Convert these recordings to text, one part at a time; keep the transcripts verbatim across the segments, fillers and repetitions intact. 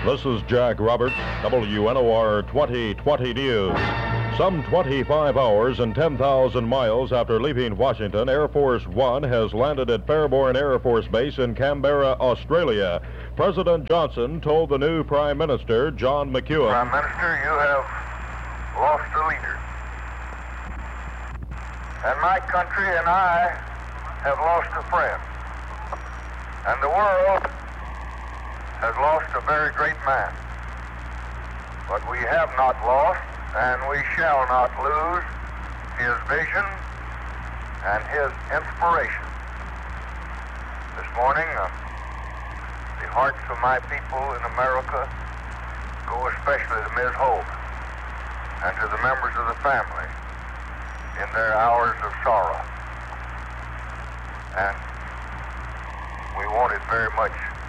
This is Jack Roberts, W N O R twenty twenty News. Some twenty-five hours and ten thousand miles after leaving Washington, Air Force One has landed at Fairborn Air Force Base in Canberra, Australia. President Johnson told the new Prime Minister, John McEwen, Prime Minister, you have lost a leader. And my country and I have lost a friend. And the world has lost a very great man. But we have not lost, and we shall not lose, his vision and his inspiration. This morning, uh, the hearts of my people in America go especially to Miz Holt and to the members of the family in their hours of sorrow. And we wanted very much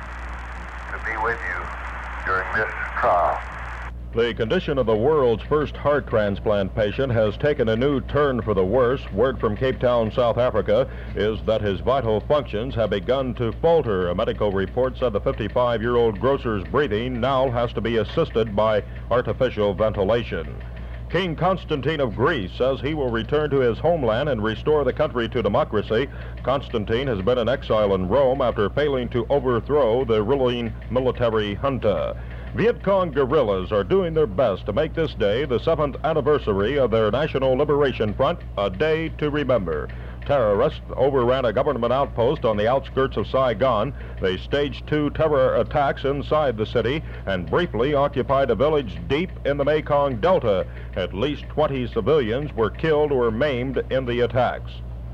to be with you during this trial. the condition of the world's first heart transplant patient has taken a new turn for the worse. Word from Cape Town, South Africa, is that his vital functions have begun to falter. A medical report said the fifty-five-year-old grocer's breathing now has to be assisted by artificial ventilation. King Constantine of Greece says he will return to his homeland and restore the country to democracy. Constantine has been in exile in Rome after failing to overthrow the ruling military junta. Viet Cong guerrillas are doing their best to make this day, the seventh anniversary of their National Liberation Front, a day to remember. Terrorists overran a government outpost on the outskirts of Saigon. They staged two terror attacks inside the city and briefly occupied a village deep in the Mekong Delta. At least twenty civilians were killed or maimed in the attacks.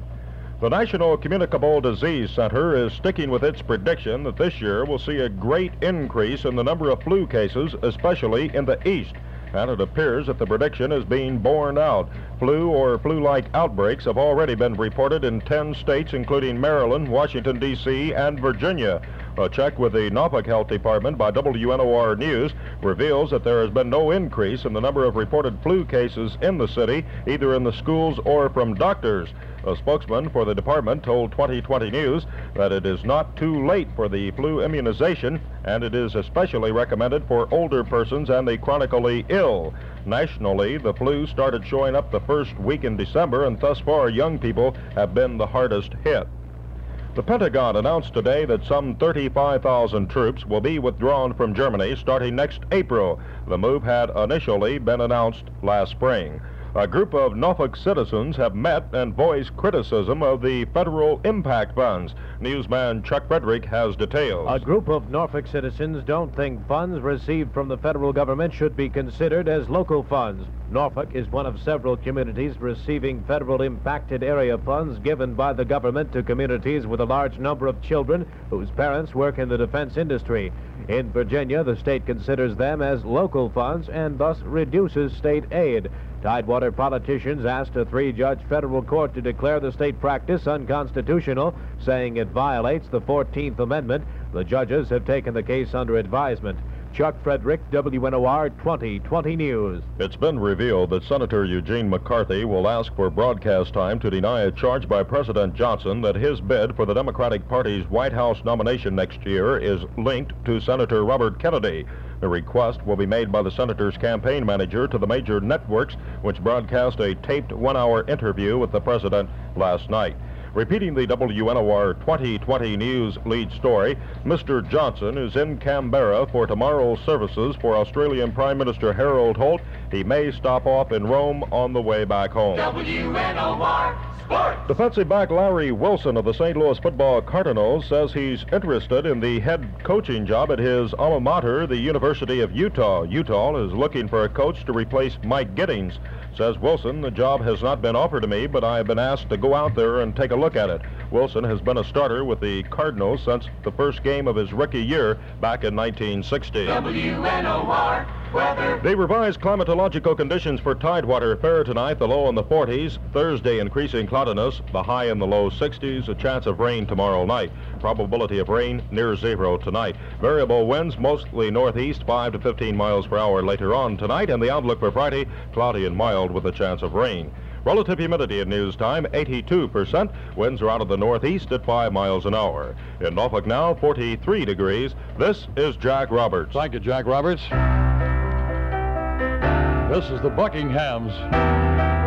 The National Communicable Disease Center is sticking with its prediction that this year will see a great increase in the number of flu cases, especially in the East. And it appears that the prediction is being borne out. Flu or flu-like outbreaks have already been reported in ten states, including Maryland, Washington, D C, and Virginia. A check with the Norfolk Health Department by W N O R News reveals that there has been no increase in the number of reported flu cases in the city, either in the schools or from doctors. A spokesman for the department told twenty twenty News that it is not too late for the flu immunization, and it is especially recommended for older persons and the chronically ill. Nationally, the flu started showing up the first week in December, and thus far young people have been the hardest hit. The Pentagon announced today that some thirty-five thousand troops will be withdrawn from Germany starting next April. The move had initially been announced last spring. A group of Norfolk citizens have met and voiced criticism of the federal impact funds. Newsman Chuck Frederick has details. A group of Norfolk citizens don't think funds received from the federal government should be considered as local funds. Norfolk is one of several communities receiving federal impacted area funds given by the government to communities with a large number of children whose parents work in the defense industry. In Virginia, the state considers them as local funds and thus reduces state aid. Tidewater politicians asked a three-judge federal court to declare the state practice unconstitutional, saying it violates the fourteenth Amendment. The judges have taken the case under advisement. Chuck Frederick, W N O R twenty twenty News. It's been revealed that Senator Eugene McCarthy will ask for broadcast time to deny a charge by President Johnson that his bid for the Democratic Party's White House nomination next year is linked to Senator Robert Kennedy. The request will be made by the senator's campaign manager to the major networks, which broadcast a taped one-hour interview with the president last night. Repeating the W N O R twenty twenty News lead story, Mister Johnson is in Canberra for tomorrow's services for Australian Prime Minister Harold Holt. He may stop off in Rome on the way back home. W N O R Sports. Defensive back Larry Wilson of the Saint Louis Football Cardinals says he's interested in the head coaching job at his alma mater, the University of Utah. Utah is looking for a coach to replace Mike Giddings. Says Wilson, the job has not been offered to me, but I have been asked to go out there and take a look at it. Wilson has been a starter with the Cardinals since the first game of his rookie year back in nineteen sixty. W N O R weather. The revised climatological conditions for Tidewater Fair tonight, the low in the forties. Thursday, increasing cloudiness, the high in the low sixties. A chance of rain tomorrow night. Probability of rain near zero tonight. Variable winds, mostly northeast, five to fifteen miles per hour later on tonight. And the outlook for Friday, cloudy and mild with a chance of rain. Relative humidity at news time, eighty-two percent. Winds are out of the northeast at five miles an hour. In Norfolk now, forty-three degrees. This is Jack Roberts. Thank you, Jack Roberts. This is the Buckinghams.